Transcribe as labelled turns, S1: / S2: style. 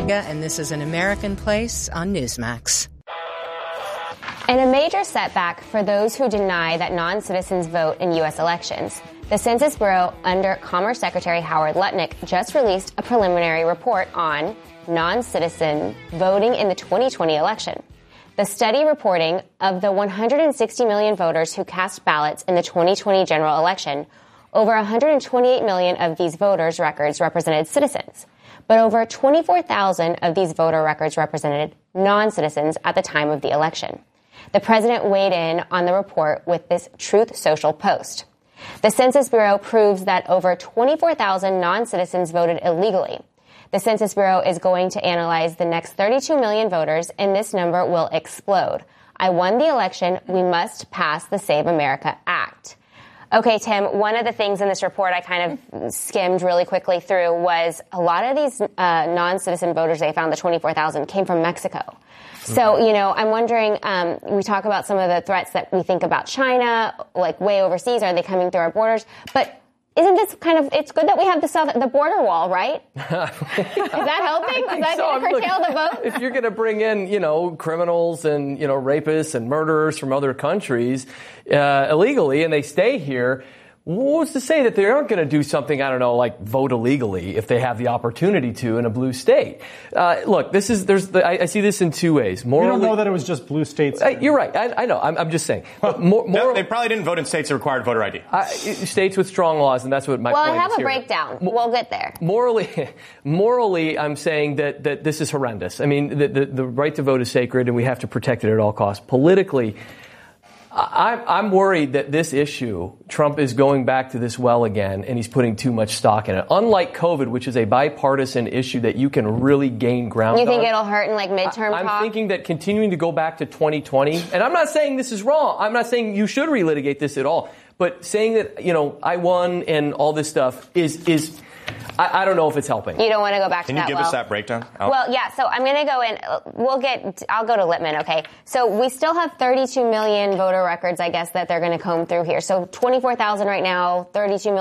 S1: Ortega, and this is An American Place on Newsmax.
S2: And a major setback for those who deny that non-citizens vote in U.S. elections. The Census Bureau, under Commerce Secretary Howard Lutnick, just released a preliminary report on non-citizen voting in the 2020 election. The study reporting of the 160 million voters who cast ballots in the 2020 general election, over 128 million of these voters' records represented citizens. But over 24,000 of these voter records represented non-citizens at the time of the election. The president weighed in on the report with this Truth Social post. The Census Bureau proves that over 24,000 non-citizens voted illegally. The Census Bureau is going to analyze the next 32 million voters, and this number will explode. I won the election. We must pass the Save America Act. Okay, Tim, one of the things in this report I kind of skimmed really quickly through was a lot of these non-citizen voters they found, the 24,000, came from Mexico. So, I'm wondering, we talk about some of the threats that we think about China, like way overseas. Are they coming through our borders? But isn't this it's good that we have the border wall, right? Is that helping? Is that going to curtail the vote?
S3: If you're going to bring in, criminals and, rapists and murderers from other countries illegally and they stay here, what's to say that they aren't going to do something, like vote illegally if they have the opportunity to in a blue state? Look, I see this in two ways. Morally,
S4: you don't know that it was just blue states.
S3: You're right. I know. I'm just saying. But
S5: they probably didn't vote in states that required voter ID.
S3: States with strong laws, and that's what my point is.
S2: Well, I have a
S3: here.
S2: breakdown. We'll get there.
S3: Morally, I'm saying that this is horrendous. I mean, the right to vote is sacred, and we have to protect it at all costs. Politically, I'm worried that this issue, Trump is going back to this well again, and he's putting too much stock in it. Unlike COVID, which is a bipartisan issue that you can really gain ground on.
S2: You think it'll hurt in midterm talk?
S3: I'm thinking that continuing to go back to 2020, and I'm not saying this is wrong. I'm not saying you should relitigate this at all. But saying that, I won and all this stuff is I don't know if it's helping.
S2: You don't want to go back to that.
S5: Can you give us that breakdown?
S2: Well, yeah. So I'm going to go in. I'll go to Littman. Okay. So we still have 32 million voter records, I guess, that they're going to comb through here. So 24,000 right now, 32 million.